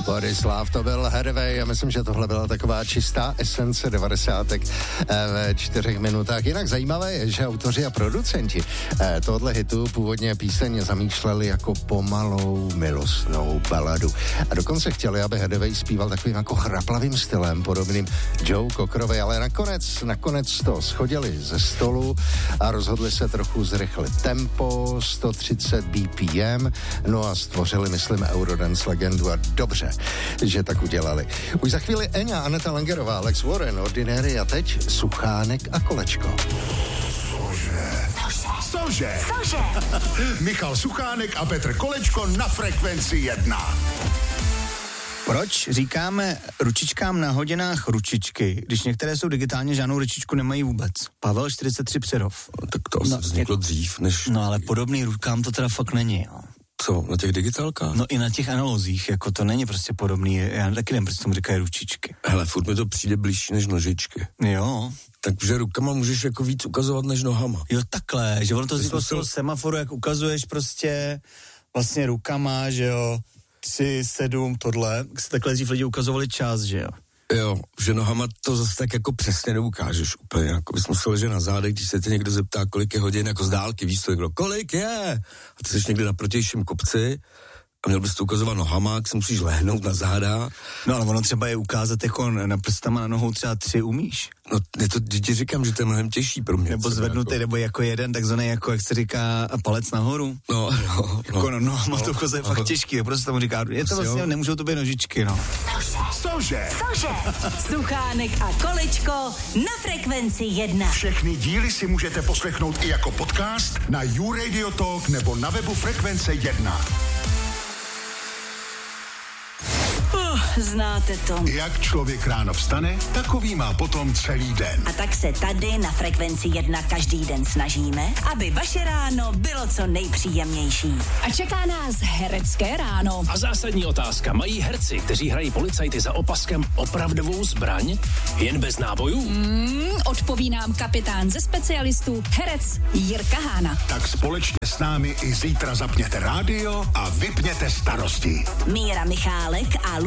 Borislav, to byl Hadaway, já myslím, že tohle byla taková čistá esence 90. ve 4 minutách. Jinak zajímavé je, že autoři a producenti tohohle hitu původně píseň zamýšleli jako pomalou milostnou baladu. A dokonce chtěli, aby Hadaway zpíval takovým jako chraplavým stylem, podobným Joe Cockerovi, ale nakonec to schodili ze stolu a rozhodli se trochu zrychlit tempo, 130 BPM, no a stvořili, myslím, Eurodance legendu a dobře, že tak udělali. Už za chvíli Eňa, Aneta Langerová, Alex Warren, Ordinary a teď Suchánek a Kolečko. Cože? Michal Suchánek a Petr Kolečko na Frekvenci 1. Proč říkáme ručičkám na hodinách ručičky, když některé jsou digitálně, žádnou ručičku nemají vůbec? Pavel 43 Přerov. Tak to asi vzniklo dřív, než... No ale podobný rukám to teda fakt není, jo. Co, na těch digitálkách? No i na těch analozích, jako to není prostě podobný, já taky nevím, prostě tomu říkají ručičky. Hele, furt mi to přijde blížší než nožičky. Jo. Takže rukama můžeš jako víc ukazovat než nohama. Jo, takhle, že ono to vzniklo z toho semaforu, jak ukazuješ prostě vlastně rukama, že jo, 3, 7, tohle, se takhle dřív lidi ukazovali čas, že jo. Jo, že nohama to zase tak jako přesně neukážeš úplně, jako bys musel ležet na zádech, když se tě někdo zeptá, kolik je hodin, jako z dálky, víš to, někdo, kolik je? A ty jsi někde na protějším kopci a měl bys to ukazovat nohama, jak se musíš lehnout na záda. No ale ono třeba je ukázat jako na prstama na nohou třeba 3 umíš. No, ti říkám, že to je mnohem těžší pro mě. Nebo zvednutý, jako... nebo jako jeden, takzvaný, jako jak se říká, palec nahoru. No. Jako no, to ukazuje fakt těžký, prostě tomu říká, je to vlastně, nemůžou to být nožičky, no. Cože? Suchánek a Kolečko na Frekvenci 1. Všechny díly si můžete poslechnout i jako podcast na YouRadio Talk nebo na webu Frekvence 1. Znáte to. Jak člověk ráno vstane, takový má potom celý den. A tak se tady na Frekvenci 1 každý den snažíme, aby vaše ráno bylo co nejpříjemnější. A čeká nás herecké ráno. A zásadní otázka, mají herci, kteří hrají policajty za opaskem, opravdovou zbraň? Jen bez nábojů? Odpoví nám kapitán ze specialistů, herec Jirka Hána. Tak společně s námi i zítra zapněte rádio a vypněte starosti. Míra Michálek a